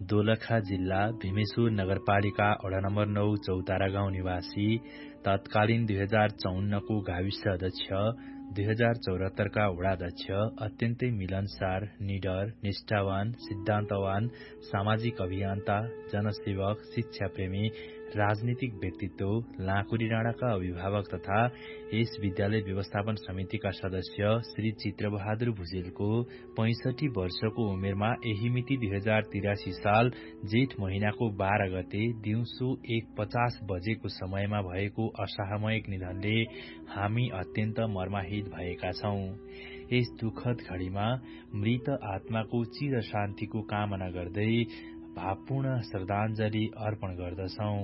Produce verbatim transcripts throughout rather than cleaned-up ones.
दोलखा जिल्ला भीमेश्वर नगरपालिका वडा नम्बर नौ चौतारा गाउँ निवासी तत्कालीन दुई हजार चौन्नको गाविस अध्यक्ष दुई हजार चौरात्तरका वडाध्यक्ष अत्यन्तै मिलनसार, निडर, निष्ठावान, सिद्धान्तवान, सामाजिक अभियन्ता, जनसेवक, शिक्षाप्रेमी, राजनीतिक व्यक्तित्व, लाँकुरी डाँडाका अभिभावक तथा यस विद्यालय व्यवस्थापन समितिका सदस्य श्री चित्रबहादुर भुजेलको पैंसठी वर्षको उमेरमा यही मिति दुई हजार तिरासी साल जेठ महिनाको बाह्र गते दिउँसो एक पचास बजेको समयमा भएको असामयिक निधनले हामी अत्यन्त मर्माहित भएका छौं। यस दुःखद घड़ीमा मृत आत्माको चिर शान्तिको कामना गर्दै भावपूर्ण श्रद्धाञ्जली अर्पण गर्दछौं।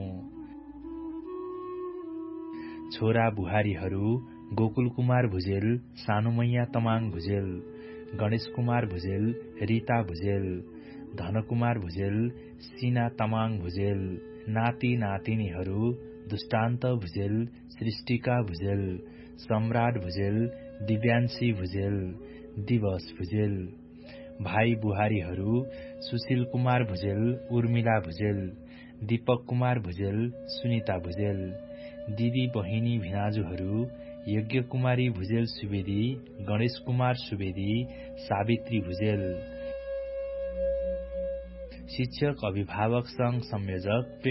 छोरा बुहारीहरू गोकुल कुमार भुजेल, सानुमैया तमाङ भुजेल, गणेश कुमार भुजेल, रीता भुजेल, धनकुमार भुजेल, सिना तमाङ भुजेल, नाति नातिनीहरू दुष्टान्त भुजेल, सृष्टिका भुजेल, सम्राट भुजेल, दिव्यान्शी भुजेल, दिवस भुजेल। भाइ बुहारीहरू सुशील कुमार भुजेल, उर्मिला भुजेल, दीपक कुमार भुजेल, सुनिता भुजेल। दिदी बहिनी भिनाजुहरू यज्ञ कुमारी भुजेल सुवेदी, गणेश कुमार सुवेदी, सावित्री भुजेल। शिक्षक अभिभावक संघ संयोजक